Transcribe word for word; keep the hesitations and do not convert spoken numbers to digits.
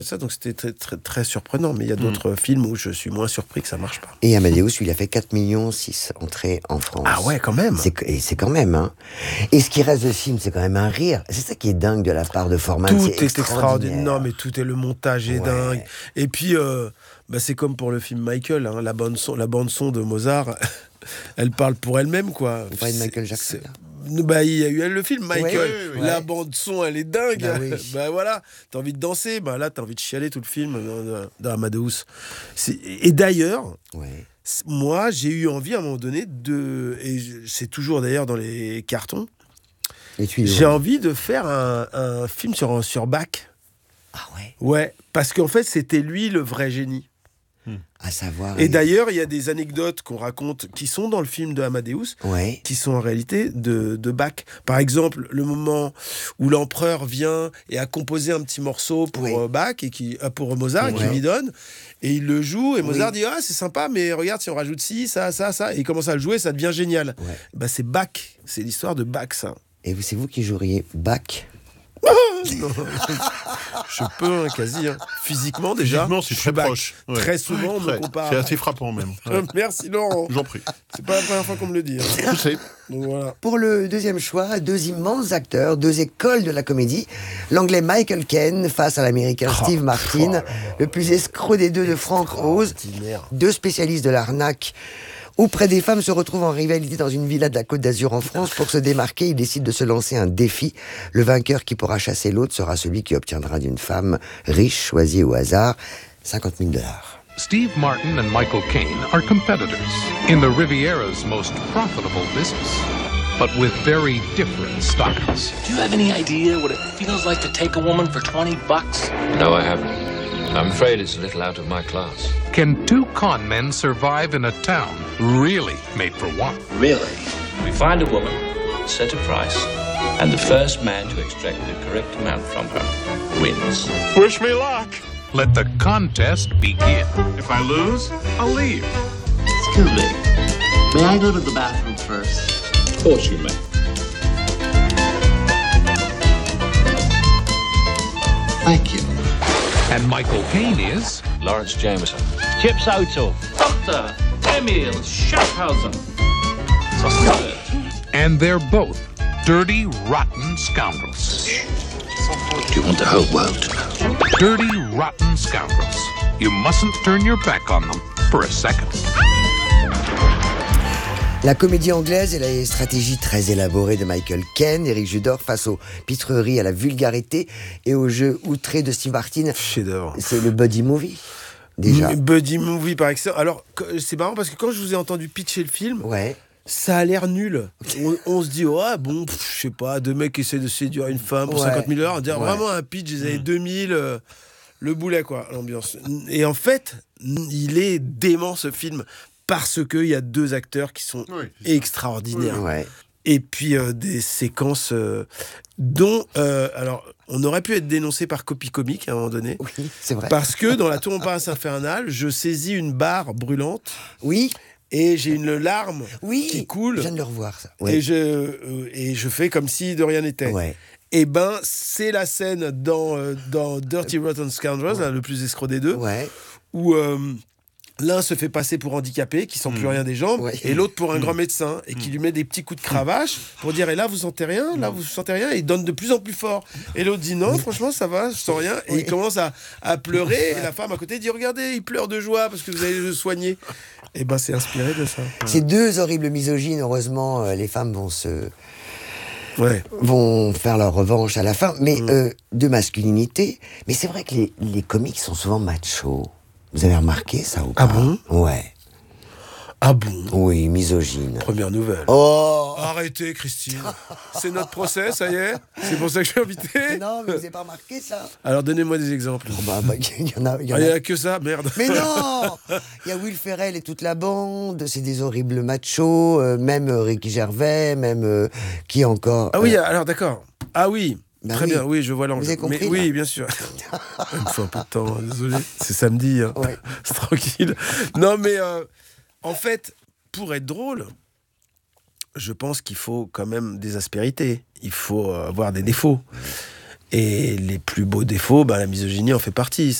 Ça, donc c'était très, très, très surprenant. Mais il y a d'autres mmh. films où je suis moins surpris que ça marche pas. Et Amadeus, il a fait quatre virgule six millions entrées en France. Ah ouais, quand même. C'est, et c'est quand même, hein. Et ce qui reste de ce film, c'est quand même un rire. C'est ça qui est dingue de la part de Foreman. Tout c'est est extraordinaire. extraordinaire. Non, mais tout est, le montage est ouais. dingue. Et puis, euh, bah, c'est comme pour le film Michael, hein, la bande son, la bande son de Mozart, elle parle pour elle-même, quoi. Vous parlez de Michael Jackson. Bah, il y a eu le film Michael, ouais, ouais, ouais. la bande son elle est dingue, bah, oui. bah voilà, t'as envie de danser, bah là t'as envie de chialer tout le film dans, dans Amadeus. C'est, et d'ailleurs, ouais. moi j'ai eu envie à un moment donné de, et c'est toujours d'ailleurs dans les cartons, et tu, j'ai ouais. envie de faire un, un film sur, sur Bach. Ah ouais. Ouais, parce qu'en fait c'était lui le vrai génie. À savoir. Et d'ailleurs, il y a des anecdotes qu'on raconte qui sont dans le film de Amadeus, ouais. qui sont en réalité de, de Bach. Par exemple, le moment où l'empereur vient et a composé un petit morceau pour ouais. Bach et qui pour Mozart, ouais. qui lui donne, et il le joue et Mozart oui. dit ah c'est sympa, mais regarde si on rajoute ci, ça, ça, ça, et il commence à le jouer, ça devient génial. Ouais. Bah c'est Bach, c'est l'histoire de Bach ça. Et c'est vous qui joueriez Bach? Non, je peux, hein, quasi. Hein. Physiquement, déjà. Physiquement, c'est très proche. Ouais. Très souvent, on me compare. C'est assez frappant, même. Ouais. Merci, Laurent. J'en prie. C'est pas la première fois qu'on me le dit. Hein. Je sais. Donc, voilà. Pour le deuxième choix, deux immenses acteurs, deux écoles de la comédie. L'anglais Michael Caine face à l'américain oh, Steve Martin, oh, le plus escroc des deux de Frank Oz. Deux spécialistes de l'arnaque. Auprès des femmes se retrouvent en rivalité dans une villa de la Côte d'Azur en France. Pour se démarquer, ils décident de se lancer un défi. Le vainqueur qui pourra chasser l'autre sera celui qui obtiendra d'une femme riche, choisie au hasard, cinquante mille dollars. Steve Martin and Michael Caine are competitors in the Riviera's most profitable business, but with very different styles. Do you have any idea what it feels like to take a woman for twenty bucks? No, I haven't. I'm afraid it's a little out of my class. Can two con men survive in a town really made for one? Really? We find a woman, set a price, and the first man to extract the correct amount from her wins. Wish me luck! Let the contest begin. If I lose, I'll leave. Excuse me. May I go to the bathroom first? Of course you may. Thank you. And Michael Caine is... Lawrence Jameson. Chip Soto. Doctor Emil Schaffhausen. And they're both dirty, rotten scoundrels. Do you want the whole world to know? Dirty, rotten scoundrels. You mustn't turn your back on them for a second. La comédie anglaise et la stratégie très élaborée de Michael Caine, Éric Judor face aux pitreries, à la vulgarité et au jeu outré de Steve Martin. Chef-d'œuvre. C'est le buddy movie, déjà. Buddy movie par excellence. Alors, c'est marrant parce que quand je vous ai entendu pitcher le film, ouais. ça a l'air nul. On, on se dit, ouais, bon, pff, je sais pas, deux mecs qui essaient de séduire une femme pour ouais. cinquante mille dollars. On dirait ouais. vraiment un pitch des années mmh. deux mille, euh, le boulet, quoi, l'ambiance. Et en fait, il est dément ce film. Parce qu'il y a deux acteurs qui sont oui, extraordinaires. Oui. Ouais. Et puis euh, des séquences euh, dont... Euh, alors, on aurait pu être dénoncé par Copy Comique à un moment donné. Oui, c'est vrai. Parce que dans la tour Montparnasse infernale, je saisis une barre brûlante. Oui. Et j'ai une larme oui, qui coule. Je viens de le revoir, ça. Ouais. Et, je, euh, et je fais comme si de rien n'était. Ouais. Et ben, c'est la scène dans, euh, dans Dirty Rotten Scoundrels, ouais. là, le plus escroc des deux, ouais. où... Euh, l'un se fait passer pour handicapé, qui sent mmh. plus rien des jambes, ouais. et l'autre pour un mmh. grand médecin, et qui lui met des petits coups de cravache pour dire, et là, vous sentez rien, là, vous sentez rien, et il donne de plus en plus fort. Et l'autre dit, non, franchement, ça va, je sens rien, et ouais. il commence à, à pleurer, et la femme à côté dit, regardez, il pleure de joie, parce que vous allez le soigner. Et ben, c'est inspiré de ça. Ces deux horribles misogynes, heureusement, euh, les femmes vont se... Ouais. vont faire leur revanche à la fin, mais mmh. euh, de masculinité. Mais c'est vrai que les, les comiques sont souvent machos. Vous avez remarqué ça ou pas? Ah bon? Ouais. Ah bon? Oui, misogyne. Première nouvelle. Oh! Arrêtez, Christine. C'est notre procès, ça y est? C'est pour ça que je suis invité? Non, mais vous n'avez pas remarqué ça? Alors, donnez-moi des exemples. Oh bah, bah, y en a, y en ah, il n'y a... a que ça, merde. Mais non! Il y a Will Ferrell et toute la bande, c'est des horribles machos, euh, même euh, Ricky Gervais, même... Euh, qui encore? Ah oui, euh... alors d'accord. Ah oui. Ben Très oui. bien, oui, je vois l'enjeu. Vous avez compris, mais, oui, bien sûr. Il me faut un peu de temps, hein, désolé. C'est samedi, hein. Ouais. C'est tranquille. Non, mais euh, en fait, pour être drôle, je pense qu'il faut quand même des aspérités. Il faut avoir des défauts. Et les plus beaux défauts, bah, la misogynie en fait partie.